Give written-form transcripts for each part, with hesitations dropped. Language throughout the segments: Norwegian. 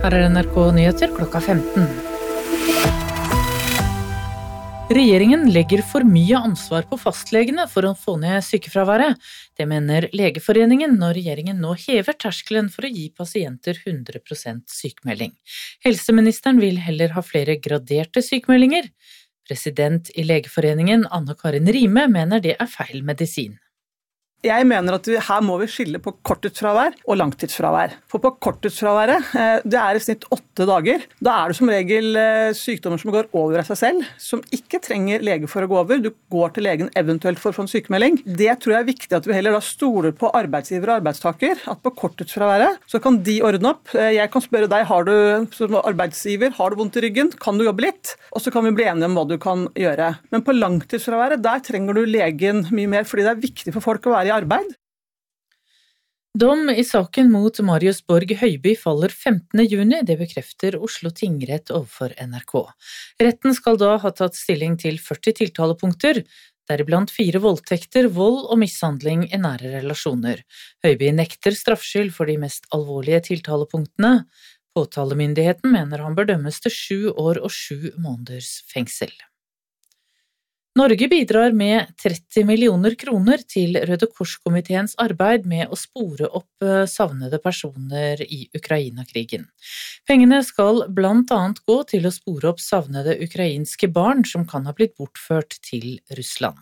Her NRK Nyheter klokka 15. Regjeringen legger for mye ansvar på fastlegene for å få ned sykefraværet. Det mener Legeforeningen når regjeringen nå hever terskelen for å gi pasienter 100% sykmelding. Helseministeren vil heller ha flere graderte sykmeldinger. President i Legeforeningen, Anne Karin Rime, mener det er feil medisin. Jeg mener at her må vi skille på korttidsfravær og langtidsfravær. For på korttidsfraværet, det er i snitt 8 dager. Da er det som regel sykdommer som går over av seg selv, som ikke trenger lege for å gå over. Du går til legen eventuelt for å få en sykemelding. Det tror jeg er viktig at vi heller da stoler på arbeidsgiver og arbeidstaker, at på korttidsfraværet så kan de ordne opp. Jeg kan spørre deg, har du som arbeidsgiver, har du vondt i ryggen? Kan du jobbe litt? Og så kan vi bli enige om hva du kan gjøre. Men på langtidsfraværet, der trenger du legen mye mer, fordi det er viktig for folk å være i arbeid. Dom i saken mot Marius Borg Høiby faller 15. juni, det bekrefter Oslo tingrett overfor NRK. Retten skal da ha tatt stilling til 40 tiltalepunkter, deriblant 4 voldtekter, vold og mishandling i nære relasjoner. Høiby nekter straffskyld for de mest alvorlige tiltalepunktene. Påtalemyndigheten mener han bør dømmes til 7 år og 7 måneders fengsel. Norge bidrar med 30 millioner kroner til Røde Kors-komiteens arbeid med å spore opp savnede personer i Ukraina-krigen. Pengene skal blant annet gå til å spore opp savnede ukrainske barn som kan ha blitt bortført til Russland.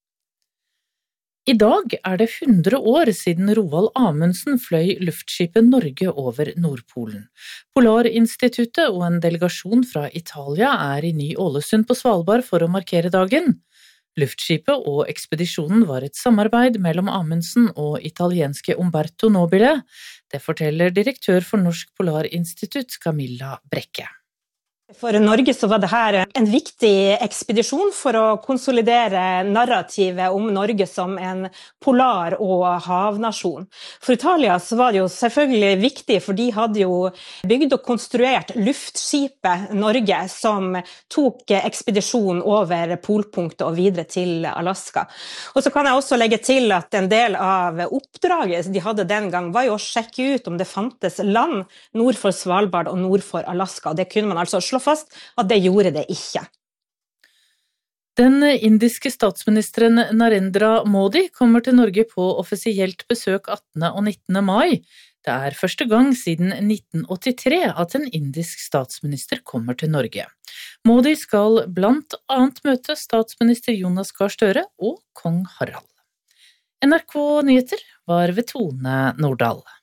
I dag er det 100 år siden Roald Amundsen fløy luftskipet Norge over Nordpolen. Polarinstituttet og en delegasjon fra Italia er i Ny-Ålesund på Svalbard for å markere dagen. Luftskipet og ekspedisjonen var et samarbeid mellom Amundsen og italienske Umberto Nobile. Det forteller direktør for Norsk Polarinstitutt, Camilla Brekke. For Norge så var det her en viktig ekspedisjon for å konsolidere narrativet om Norge som en polar- og havnasjon. For Italia så var det jo selvfølgelig viktig, for de hadde jo bygd og konstruert luftskipet Norge som tok ekspedisjonen over polpunktet og videre til Alaska. Og så kan jeg også legge til at en del av oppdraget de hadde den gang var jo å sjekke ut om det fantes land nord for Svalbard og nord for Alaska. Det kunne man altså slå fast at det gjorde det ikke. Den indiske statsministeren Narendra Modi kommer til Norge på offisielt besøk 18. og 19. mai. Det er første gang siden 1983 at en indisk statsminister kommer til Norge. Modi skal blant annet møte statsminister Jonas Gahr Støre og kong Harald. NRK Nyheter var ved Tone Nordahl.